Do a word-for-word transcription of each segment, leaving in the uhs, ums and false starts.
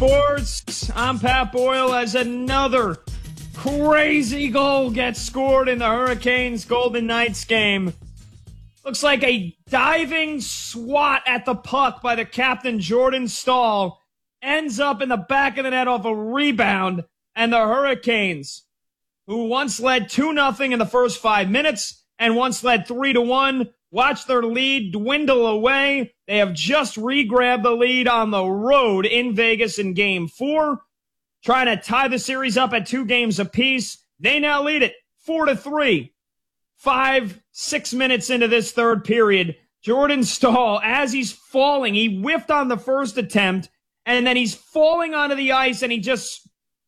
Sports. I'm Pat Boyle as another crazy goal gets scored in the Hurricanes Golden Knights game. Looks like a diving swat at the puck by the captain Jordan Staal ends up in the back of the net off a rebound, and the Hurricanes, who once led two nothing in the first five minutes and once led three to one, watch their lead dwindle away. They have just re-grabbed the lead on the road in Vegas in game four, trying to tie the series up at two games apiece. They now lead it four to three. Five, six minutes into this third period, Jordan Staal, as he's falling, he whiffed on the first attempt, and then he's falling onto the ice, and he just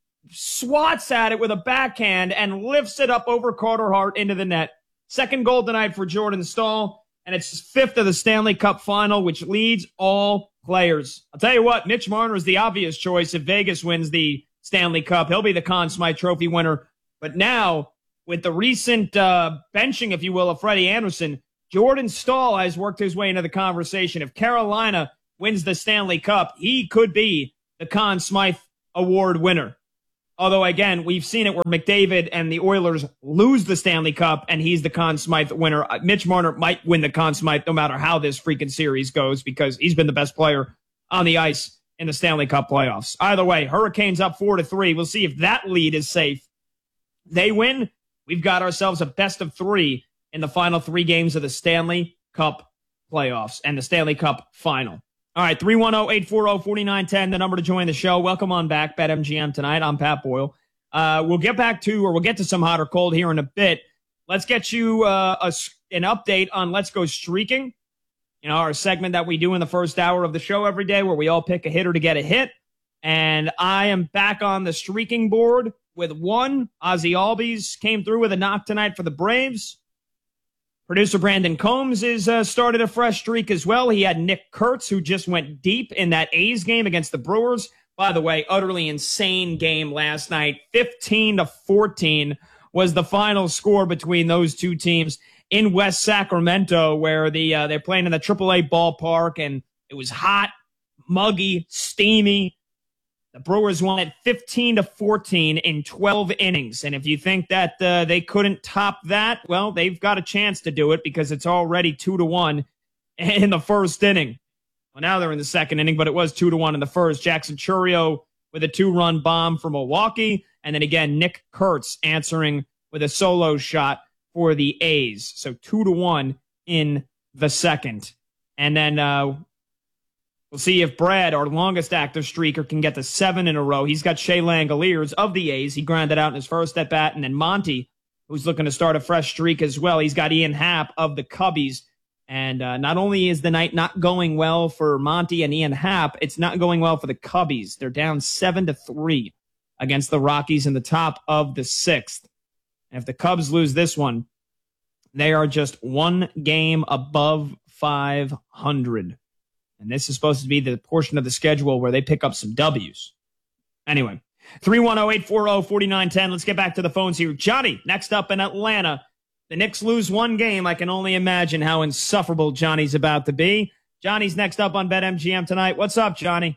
swats at it with a backhand and lifts it up over Carter Hart into the net. Second goal tonight for Jordan Staal, and it's his fifth of the Stanley Cup final, which leads all players. I'll tell you what, Mitch Marner is the obvious choice if Vegas wins the Stanley Cup. He'll be the Conn Smythe Trophy winner. But now, with the recent uh, benching, if you will, of Freddie Anderson, Jordan Staal has worked his way into the conversation. If Carolina wins the Stanley Cup, he could be the Conn Smythe Award winner. Although, again, we've seen it where McDavid and the Oilers lose the Stanley Cup, and he's the Conn Smythe winner. Mitch Marner might win the Conn Smythe no matter how this freaking series goes because he's been the best player on the ice in the Stanley Cup playoffs. Either way, Hurricanes up four to three. We'll see if that lead is safe. They win. We've got ourselves a best of three in the final three games of the Stanley Cup playoffs and the Stanley Cup final. All right, three one zero, eight four zero, four nine one zero, the number to join the show. Welcome on back, BetMGM tonight. I'm Pat Boyle. Uh, we'll get back to, or we'll get to some hot or cold here in a bit. Let's get you uh, a, an update on Let's Go Streaking, you know, our segment that we do in the first hour of the show every day where we all pick a hitter to get a hit. And I am back on the streaking board with one. Ozzy Albies came through with a knock tonight for the Braves. Producer Brandon Combs is uh, started a fresh streak as well. He had Nick Kurtz, who just went deep in that A's game against the Brewers. By the way, utterly insane game last night. fifteen to fourteen was the final score between those two teams in West Sacramento, where the uh, they're playing in the triple A ballpark, and it was hot, muggy, steamy. The Brewers won at fifteen to fourteen in twelve innings. And if you think that uh, they couldn't top that, well, they've got a chance to do it because it's already two to one in the first inning. Well, now they're in the second inning, but it was two to one in the first. Jackson Chourio with a two-run bomb for Milwaukee. And then again, Nick Kurtz answering with a solo shot for the A's. So two to one in the second. And then uh, we'll see if Brad, our longest active streaker, can get to seven in a row. He's got Shea Langoliers of the A's. He grounded out in his first at-bat. And then Monty, who's looking to start a fresh streak as well. He's got Ian Happ of the Cubbies. And uh, not only is the night not going well for Monty and Ian Happ, it's not going well for the Cubbies. They're down seven to three against the Rockies in the top of the sixth. And if the Cubs lose this one, they are just one game above five hundred. And this is supposed to be the portion of the schedule where they pick up some W's. Anyway, three one zero, eight four zero, four nine one zero. Let's get back to the phones here. Johnny, next up in Atlanta. The Knicks lose one game. I can only imagine how insufferable Johnny's about to be. Johnny's next up on BetMGM tonight. What's up, Johnny?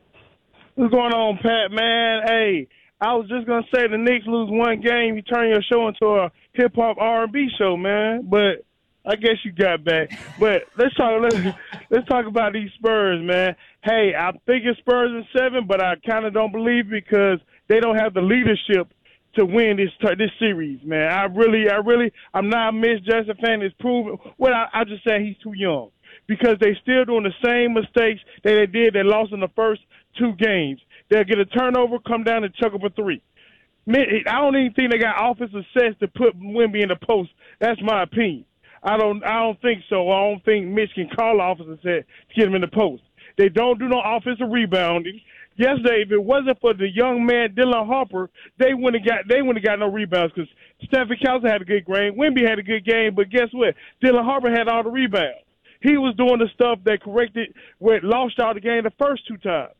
What's going on, Pat, man? Hey, I was just going to say the Knicks lose one game. You turn your show into a hip-hop R and B show, man. But I guess you got back. But let's talk let's, let's talk about these Spurs, man. Hey, I'm thinking Spurs in seven, but I kind of don't believe because they don't have the leadership to win this this series, man. I really, I really, I'm not a Mitch Johnson fan. It's proven. Well, I, I just say he's too young because they still doing the same mistakes that they did. They lost in the first two games. They'll get a turnover, come down and chuck up a three. I don't even think they got offensive sets to put Wemby in the post. That's my opinion. I don't, I don't think so. I don't think Mitch can call offensive set to get him in the post. They don't do no offensive rebounding. Yesterday, if it wasn't for the young man Dylan Harper, they wouldn't have got they wouldn't have got no rebounds because Stephen Cousin had a good game, Wemby had a good game, but guess what? Dylan Harper had all the rebounds. He was doing the stuff that corrected what lost y'all the game the first two times.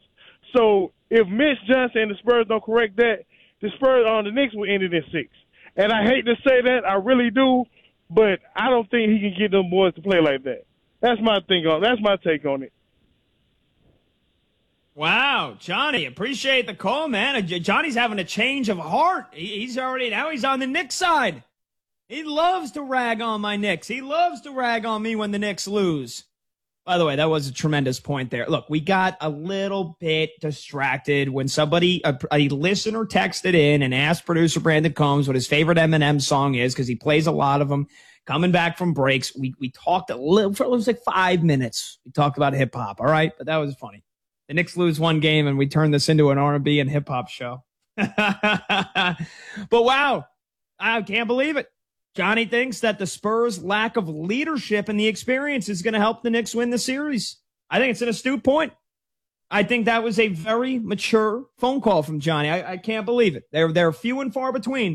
So if Mitch Johnson and the Spurs don't correct that, the Spurs on the Knicks will end it in six. And I hate to say that, I really do, but I don't think he can get them boys to play like that. That's my thing on. That's my take on it. Wow, Johnny, appreciate the call, man. Johnny's having a change of heart. He's already, now he's on the Knicks side. He loves to rag on my Knicks. He loves to rag on me when the Knicks lose. By the way, that was a tremendous point there. Look, we got a little bit distracted when somebody, a, a listener texted in and asked producer Brandon Combs what his favorite Eminem song is, because he plays a lot of them. Coming back from breaks, we we talked a little, for it was like five minutes. We talked about hip hop, all right? But that was funny. The Knicks lose one game, and we turn this into an R and B and hip hop show. But wow, I can't believe it. Johnny thinks that the Spurs' lack of leadership and the experience is going to help the Knicks win the series. I think it's an astute point. I think that was a very mature phone call from Johnny. I, I can't believe it. They're, they're few and far between.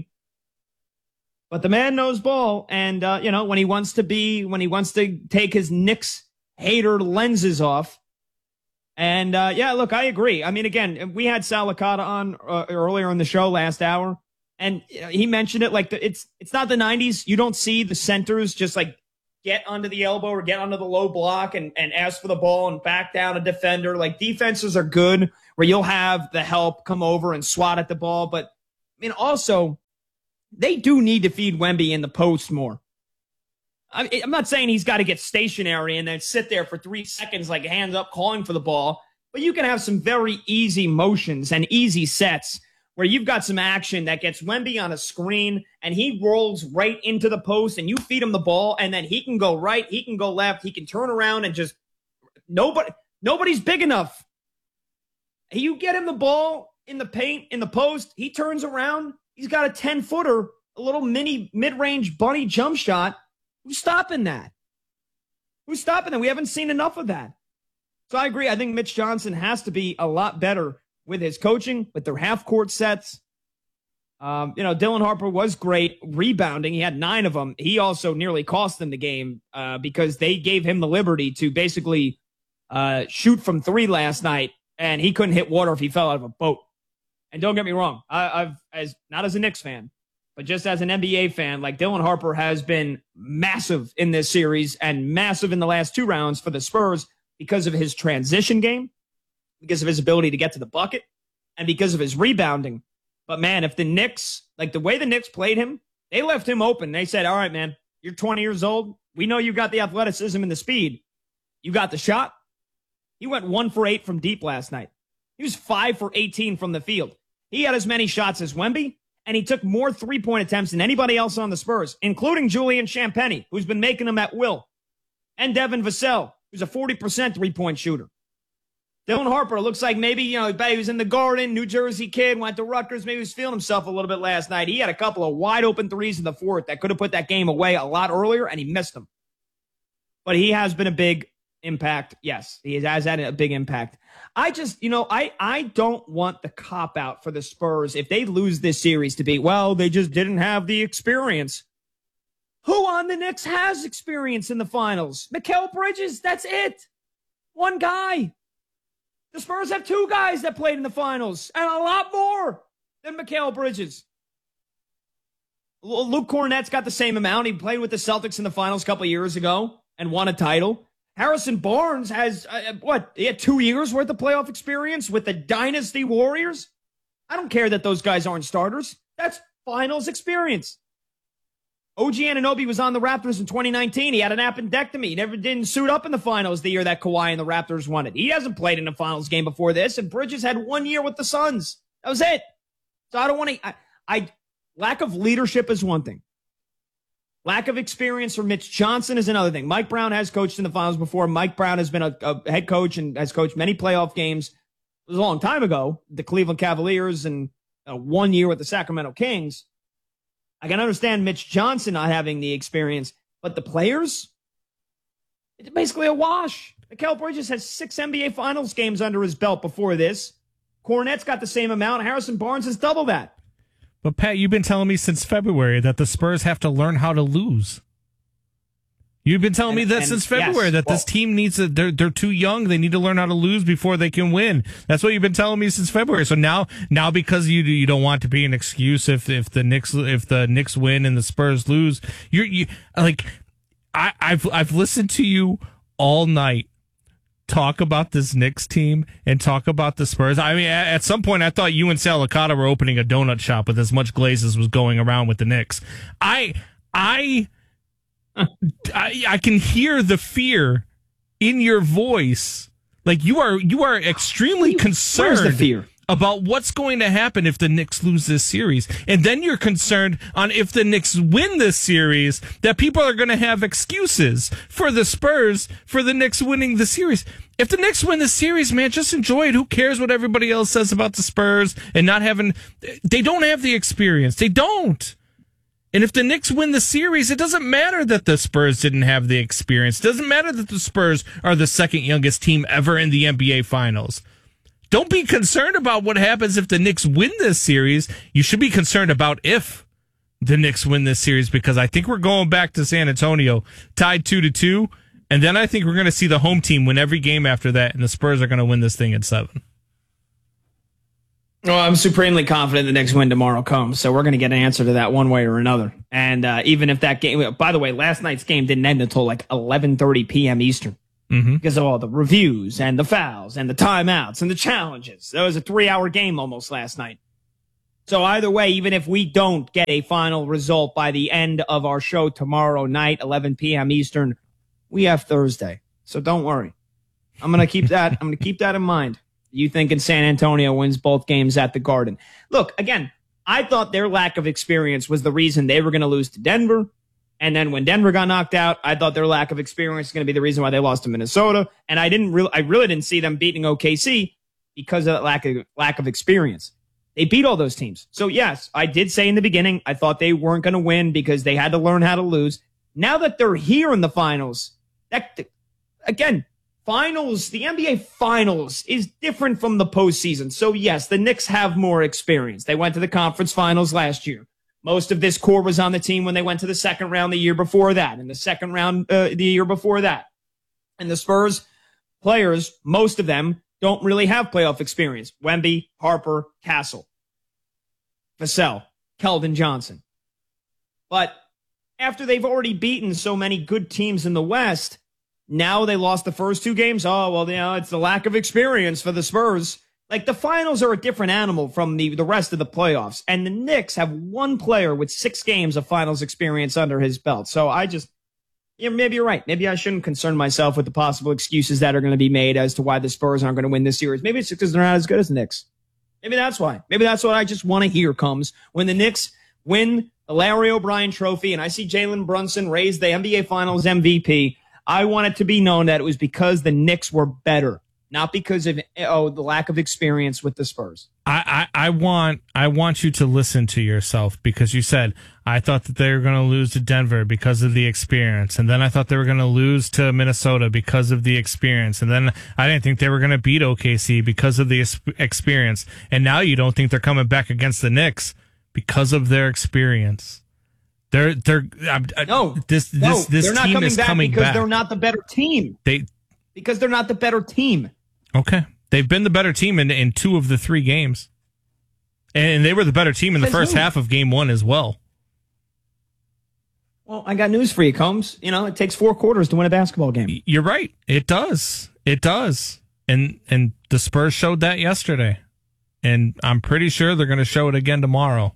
But the man knows ball, and, uh, you know, when he wants to be, when he wants to take his Knicks hater lenses off. And, uh, yeah, look, I agree. I mean, again, we had Sal Licata on uh, earlier in the show last hour. And you know, he mentioned it like the, it's it's not the nineties. You don't see the centers just like get under the elbow or get under the low block and, and ask for the ball and back down a defender. Like defenses are good where you'll have the help come over and swat at the ball. But I mean, also, they do need to feed Wemby in the post more. I, I'm not saying he's got to get stationary and then sit there for three seconds like hands up calling for the ball. But you can have some very easy motions and easy sets where you've got some action that gets Wemby on a screen and he rolls right into the post and you feed him the ball and then he can go right, he can go left, he can turn around and just nobody, nobody's big enough. You get him the ball in the paint, in the post, he turns around, he's got a ten footer, a little mini mid-range bunny jump shot. Who's stopping that? Who's stopping that? We haven't seen enough of that. So I agree. I think Mitch Johnson has to be a lot better with his coaching, with their half-court sets. Um, you know, Dylan Harper was great rebounding. He had nine of them. He also nearly cost them the game uh, because they gave him the liberty to basically uh, shoot from three last night, and he couldn't hit water if he fell out of a boat. And don't get me wrong, I, I've as not as a Knicks fan, but just as an N B A fan, like Dylan Harper has been massive in this series and massive in the last two rounds for the Spurs because of his transition game, because of his ability to get to the bucket, and because of his rebounding. But, man, if the Knicks, like the way the Knicks played him, they left him open. They said, all right, man, you're twenty years old. We know you got the athleticism and the speed. You got the shot. He went one for eight from deep last night. He was five for eighteen from the field. He had as many shots as Wemby, and he took more three-point attempts than anybody else on the Spurs, including Julian Champagnie, who's been making them at will, and Devin Vassell, who's a forty percent three-point shooter. Dylan Harper looks like maybe, you know, he was in the Garden, New Jersey kid, went to Rutgers, maybe he was feeling himself a little bit last night. He had a couple of wide open threes in the fourth that could have put that game away a lot earlier, and he missed them. But he has been a big impact. Yes, he has had a big impact. I just, you know, I, I don't want the cop-out for the Spurs if they lose this series to be, well, they just didn't have the experience. Who on the Knicks has experience in the finals? Mikal Bridges, that's it. One guy. The Spurs have two guys that played in the finals, and a lot more than Mikal Bridges. Luke Cornett's got the same amount. He played with the Celtics in the finals a couple years ago and won a title. Harrison Barnes has, uh, what, he had two years worth of playoff experience with the Dynasty Warriors? I don't care that those guys aren't starters. That's finals experience. O G Anunoby was on the Raptors in twenty nineteen. He had an appendectomy. He never didn't suit up in the finals the year that Kawhi and the Raptors won it. He hasn't played in a finals game before this, and Bridges had one year with the Suns. That was it. So I don't want to, I, I, lack of leadership is one thing. Lack of experience for Mitch Johnson is another thing. Mike Brown has coached in the finals before. Mike Brown has been a, a head coach and has coached many playoff games. It was a long time ago, the Cleveland Cavaliers and uh, one year with the Sacramento Kings. I can understand Mitch Johnson not having the experience, but the players, it's basically a wash. Mikal Bridges has six N B A Finals games under his belt before this. Cornette's got the same amount. Harrison Barnes has double that. But, Pat, you've been telling me since February that the Spurs have to learn how to lose. You've been telling and, me that and, since February, yes, that well, this team needs to, they're, they're too young. They need to learn how to lose before they can win. That's what you've been telling me since February. So now, now because you you don't want to be an excuse if if the Knicks if the Knicks win and the Spurs lose, you're you like I, I've I've listened to you all night talk about this Knicks team and talk about the Spurs. I mean, at, at some point, I thought you and Sal Licata were opening a donut shop with as much glaze as was going around with the Knicks. I, I, I, I can hear the fear in your voice. Like you are, you are extremely concerned. Where's the fear? About what's going to happen if the Knicks lose this series. And then you're concerned on if the Knicks win this series, that people are going to have excuses for the Spurs for the Knicks winning the series. If the Knicks win the series, man, just enjoy it. Who cares what everybody else says about the Spurs and not having, they don't have the experience. They don't. And if the Knicks win the series, it doesn't matter that the Spurs didn't have the experience. It doesn't matter that the Spurs are the second youngest team ever in the N B A Finals. Don't be concerned about what happens if the Knicks win this series. You should be concerned about if the Knicks win this series, because I think we're going back to San Antonio tied two to two. And then I think we're going to see the home team win every game after that. And the Spurs are going to win this thing in seven. Well, I'm supremely confident the Knicks win tomorrow comes. So we're going to get an answer to that one way or another. And uh, even if that game, by the way, last night's game didn't end until like eleven thirty p.m. Eastern. Mm-hmm. Because of all the reviews and the fouls and the timeouts and the challenges. That was a three-hour game almost last night. So either way, even if we don't get a final result by the end of our show tomorrow night, eleven p.m. Eastern, we have Thursday. So don't worry. I'm going to keep that. I'm going to keep that in mind. You thinking San Antonio wins both games at the Garden. Look, again, I thought their lack of experience was the reason they were going to lose to Denver. And then when Denver got knocked out, I thought their lack of experience was going to be the reason why they lost to Minnesota. And I didn't really, I really didn't see them beating O K C because of that lack of lack of experience. They beat all those teams. So yes, I did say in the beginning, I thought they weren't going to win because they had to learn how to lose. Now that they're here in the finals, that again, finals, the N B A finals is different from the postseason. So yes, the Knicks have more experience. They went to the conference finals last year. Most of this core was on the team when they went to the second round the year before that, and the second round uh, the year before that. And the Spurs players, most of them, don't really have playoff experience. Wemby, Harper, Castle, Vassell, Keldon Johnson. But after they've already beaten so many good teams in the West, now they lost the first two games. Oh, well, you know, it's the lack of experience for the Spurs. Like, the finals are a different animal from the, the rest of the playoffs. And the Knicks have one player with six games of finals experience under his belt. So I just, yeah, maybe you're right. Maybe I shouldn't concern myself with the possible excuses that are going to be made as to why the Spurs aren't going to win this series. Maybe it's because they're not as good as the Knicks. Maybe that's why. Maybe that's what I just want to hear comes when the Knicks win the Larry O'Brien Trophy and I see Jalen Brunson raise the N B A Finals M V P. I want it to be known that it was because the Knicks were better. Not because of oh the lack of experience with the Spurs. I, I, I want I want you to listen to yourself, because you said I thought that they were going to lose to Denver because of the experience, and then I thought they were going to lose to Minnesota because of the experience, and then I didn't think they were going to beat O K C because of the experience, and now you don't think they're coming back against the Knicks because of their experience. They're they're I, no this no, this this they're not team coming is back coming because back. They're not the better team. They because they're not the better team. Okay. They've been the better team in, in two of the three games. And they were the better team in the first half of game one as well. Well, I got news for you, Combs. You know, it takes four quarters to win a basketball game. You're right. It does. It does. And and the Spurs showed that yesterday. And I'm pretty sure they're going to show it again tomorrow.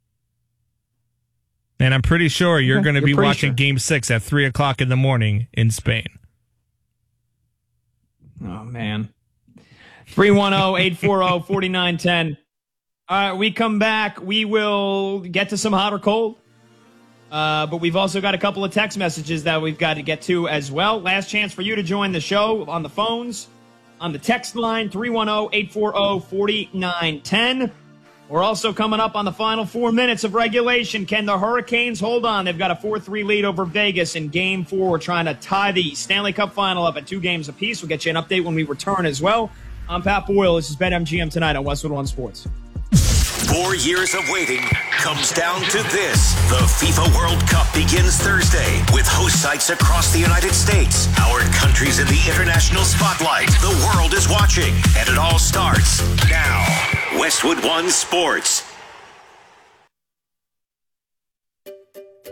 And I'm pretty sure you're okay, going to be watching sure. game six at three o'clock in the morning in Spain. Oh, man. three one zero, eight four zero, four nine one zero. All right, we come back. We will get to some hot or cold. Uh, but we've also got a couple of text messages that we've got to get to as well. Last chance for you to join the show on the phones, on the text line, three one zero, eight four zero, four nine one zero. We're also coming up on the final four minutes of regulation. Can the Hurricanes hold on? They've got a four three lead over Vegas in game four. We're trying to tie the Stanley Cup final up at two games apiece. We'll get you an update when we return as well. I'm Pat Boyle. This is BetMGM tonight on Westwood One Sports. Four years of waiting comes down to this. The FIFA World Cup begins Thursday with host sites across the United States. Our country's in the international spotlight. The world is watching, and it all starts now. Westwood One Sports.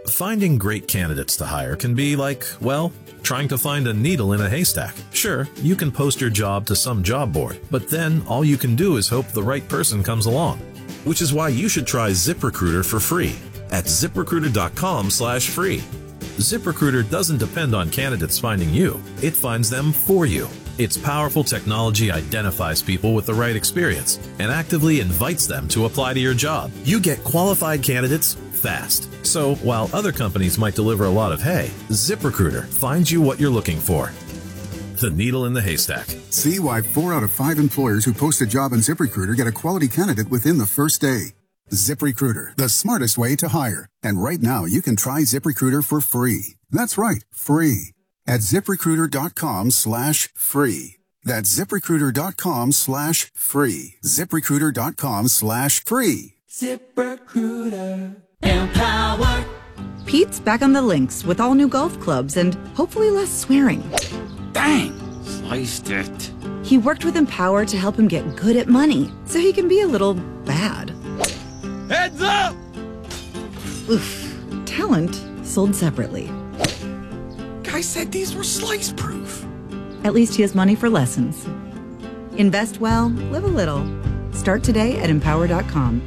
Finding great candidates to hire can be like, well, trying to find a needle in a haystack. Sure, you can post your job to some job board, but then all you can do is hope the right person comes along. Which is why you should try ZipRecruiter for free at ZipRecruiter.com slash free. ZipRecruiter doesn't depend on candidates finding you. It finds them for you. Its powerful technology identifies people with the right experience and actively invites them to apply to your job. You get qualified candidates fast. So while other companies might deliver a lot of hay, ZipRecruiter finds you what you're looking for. The needle in the haystack. See why four out of five employers who post a job on ZipRecruiter get a quality candidate within the first day. ZipRecruiter, the smartest way to hire. And right now, you can try ZipRecruiter for free. That's right, free. At ZipRecruiter.com slash free. That's ZipRecruiter.com slash free. ZipRecruiter.com slash free. ZipRecruiter. Empower. Pete's back on the links with all new golf clubs and hopefully less swearing. Dang! Sliced it. He worked with Empower to help him get good at money so he can be a little bad. Heads up! Oof. Talent sold separately. Guy said these were slice proof. At least he has money for lessons. Invest well, live a little. Start today at empower dot com.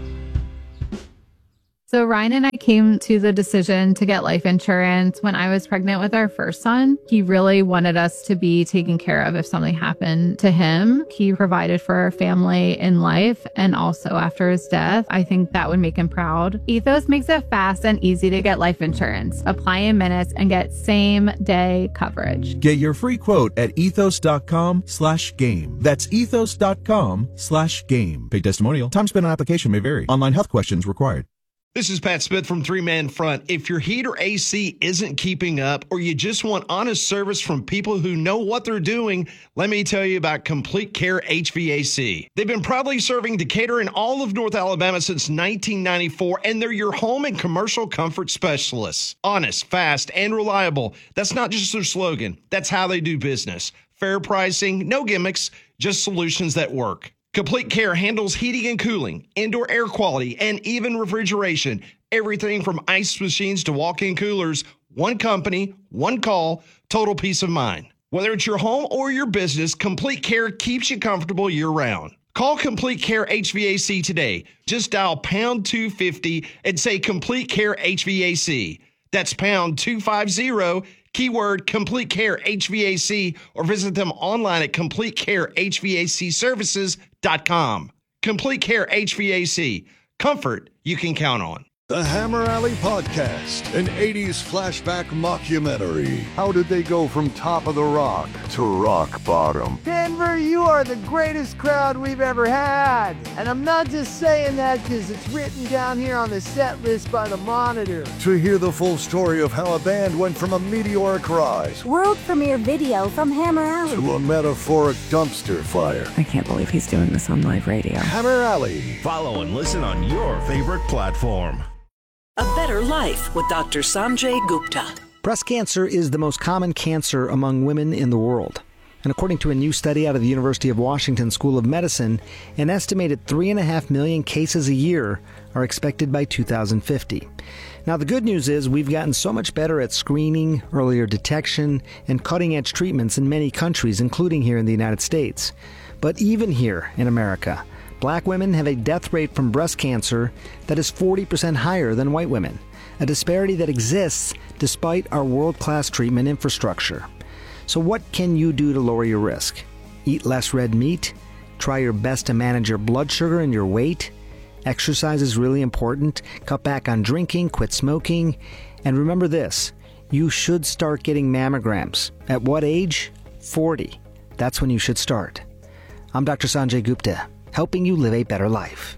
So Ryan and I came to the decision to get life insurance when I was pregnant with our first son. He really wanted us to be taken care of if something happened to him. He provided for our family in life and also after his death. I think that would make him proud. Ethos makes it fast and easy to get life insurance. Apply in minutes and get same day coverage. Get your free quote at ethos.com slash game. That's ethos.com slash game. Paid testimonial. Time spent on application may vary. Online health questions required. This is Pat Smith from Three Man Front. If your heat or A C isn't keeping up or you just want honest service from people who know what they're doing, let me tell you about Complete Care H V A C. They've been proudly serving Decatur and all of North Alabama since nineteen ninety-four, and they're your home and commercial comfort specialists. Honest, fast, and reliable. That's not just their slogan. That's how they do business. Fair pricing, no gimmicks, just solutions that work. Complete Care handles heating and cooling, indoor air quality, and even refrigeration. Everything from ice machines to walk-in coolers. One company, one call, total peace of mind. Whether it's your home or your business, Complete Care keeps you comfortable year-round. Call Complete Care H V A C today. Just dial pound two fifty and say Complete Care H V A C. That's pound two fifty, keyword Complete Care H V A C, or visit them online at complete care h v a c services dot com. Complete Care H V A C. Comfort you can count on. The Hammer Alley Podcast, an eighties flashback mockumentary. How did they go from top of the rock to rock bottom? Denver, you are the greatest crowd we've ever had. And I'm not just saying that because it's written down here on the set list by the Monitor. To hear the full story of how a band went from a meteoric rise, world premiere video from Hammer Alley, to a metaphoric dumpster fire. I can't believe he's doing this on live radio. Hammer Alley. Follow and listen on your favorite platform. A Better Life with Doctor Sanjay Gupta. Breast cancer is the most common cancer among women in the world. And according to a new study out of the University of Washington School of Medicine, an estimated three and a half million cases a year are expected by two thousand fifty. Now, the good news is we've gotten so much better at screening, earlier detection, and cutting-edge treatments in many countries, including here in the United States. But even here in America, Black women have a death rate from breast cancer that is forty percent higher than white women, a disparity that exists despite our world-class treatment infrastructure. So what can you do to lower your risk? Eat less red meat? Try your best to manage your blood sugar and your weight? Exercise is really important. Cut back on drinking, quit smoking. And remember this, you should start getting mammograms. At what age? forty. That's when you should start. I'm Doctor Sanjay Gupta, helping you live a better life.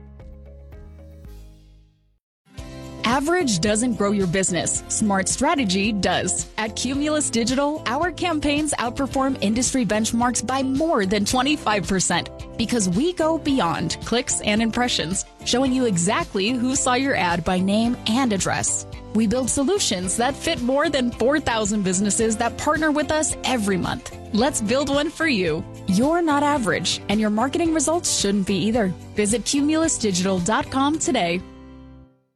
Average doesn't grow your business. Smart strategy does. At Cumulus Digital, our campaigns outperform industry benchmarks by more than twenty-five percent because we go beyond clicks and impressions, showing you exactly who saw your ad by name and address. We build solutions that fit more than four thousand businesses that partner with us every month. Let's build one for you. You're not average, and your marketing results shouldn't be either. Visit cumulus digital dot com today.